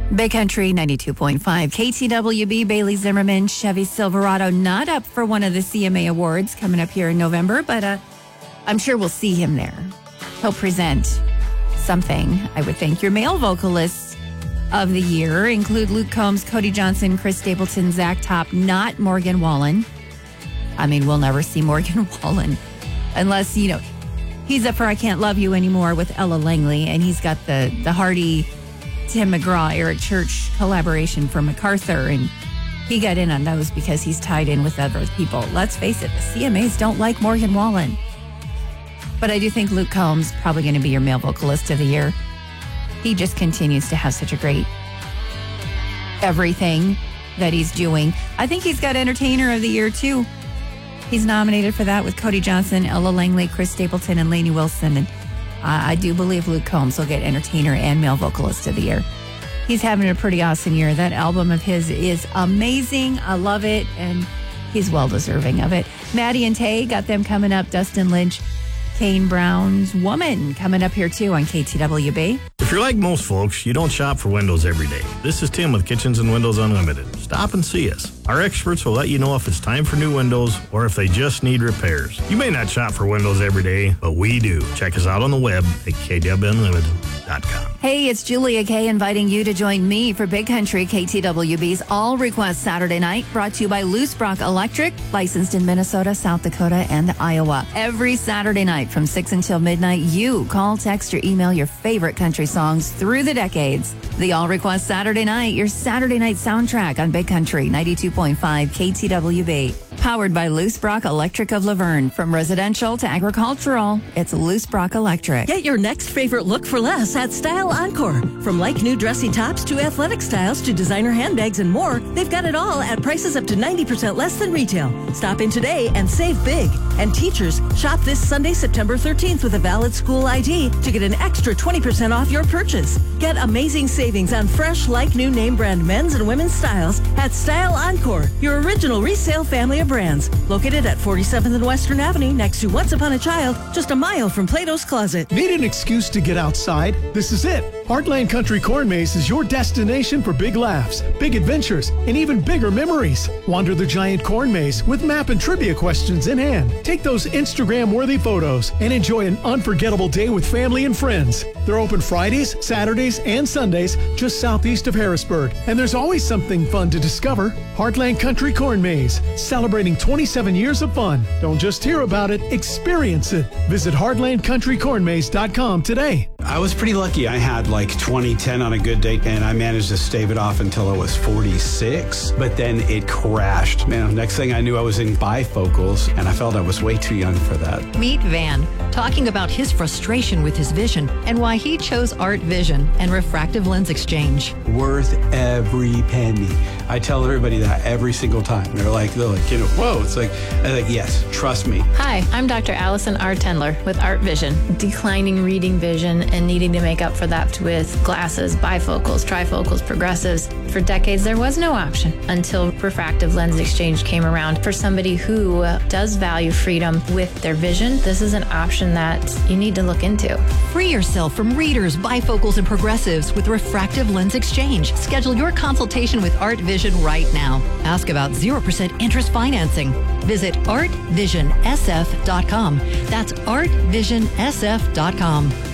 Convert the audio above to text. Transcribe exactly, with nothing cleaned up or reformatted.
Big Country ninety-two point five, K T W B, Bailey Zimmerman, Chevy Silverado, not up for one of the C M A awards coming up here in November, but uh, I'm sure we'll see him there. He'll present something, I would think. Your male vocalists of the year include Luke Combs, Cody Johnson, Chris Stapleton, Zach Top, not Morgan Wallen. I mean, we'll never see Morgan Wallen unless, you know, he's up for I Can't Love You Anymore with Ella Langley, and he's got the, the Hardy, Tim McGraw, Eric Church collaboration from MacArthur, and he got in on those because he's tied in with other people. Let's face it, the C M As don't like Morgan Wallen. But I do think Luke Combs probably going to be your male vocalist of the year. He just continues to have such a great everything that he's doing. I think he's got Entertainer of the Year, too. He's nominated for that with Cody Johnson, Ella Langley, Chris Stapleton, and Lainey Wilson. And I do believe Luke Combs will get Entertainer and Male Vocalist of the Year. He's having a pretty awesome year. That album of his is amazing. I love it, and he's well deserving of it. Maddie and Tay got them coming up. Dustin Lynch, Kane Brown's Woman coming up here too on K T W B. If you're like most folks, you don't shop for windows every day. This is Tim with Kitchens and Windows Unlimited. Stop and see us. Our experts will let you know if it's time for new windows or if they just need repairs. You may not shop for windows every day, but we do. Check us out on the web at K W Unlimited dot com. Hey, it's Julia Kay inviting you to join me for Big Country K T W B's All Request Saturday Night, brought to you by Loose Brock Electric, licensed in Minnesota, South Dakota, and Iowa. Every Saturday night from six until midnight, you call, text, or email your favorite country songs through the decades. The All Request Saturday Night, your Saturday night soundtrack on Big Country ninety-two point five K T W B. Powered by Loose Brock Electric of Laverne. From residential to agricultural, it's Loose Brock Electric. Get your next favorite look for less at Style Encore. From like new dressy tops to athletic styles to designer handbags and more, they've got it all at prices up to ninety percent less than retail. Stop in today and save big. And teachers, shop this Sunday, September thirteenth with a valid school I D to get an extra twenty percent off your purchase. Get amazing savings on fresh, like new name brand men's and women's styles at Style Encore, your original resale family of brands. Located at forty-seventh and Western Avenue next to Once Upon a Child, just a mile from Plato's Closet. Need an excuse to get outside? This is it. Heartland Country Corn Maze is your destination for big laughs, big adventures, and even bigger memories. Wander the giant corn maze with map and trivia questions in hand. Take those Instagram-worthy photos and enjoy an unforgettable day with family and friends. They're open Fridays, Saturdays, and Sundays just southeast of Harrisburg. And there's always something fun to discover. Heartland Country Corn Maze, celebrating twenty-seven years of fun. Don't just hear about it, experience it. Visit heartland country corn maze dot com today. I was pretty lucky. I had like twenty ten on a good day, and I managed to stave it off until I was forty-six, but then it crashed. Man, next thing I knew, I was in bifocals, and I felt I was way too young for that. Meet Van, talking about his frustration with his vision and why he chose Art Vision and refractive lens exchange. Worth every penny. I tell everybody that every single time. They're like, they're like, you know, whoa. It's like, I'm like, yes, trust me. Hi, I'm Doctor Allison R. Tendler with Art Vision. Declining reading vision and needing to make up for that with glasses, bifocals, trifocals, progressives. For decades, there was no option until refractive lens exchange came around. For somebody who does value freedom with their vision, this is an option that you need to look into. Free yourself from readers, bifocals, and progressives with refractive lens exchange. Schedule your consultation with Art Vision right now. Ask about zero percent interest financing. Visit art vision s f dot com. That's art vision s f dot com.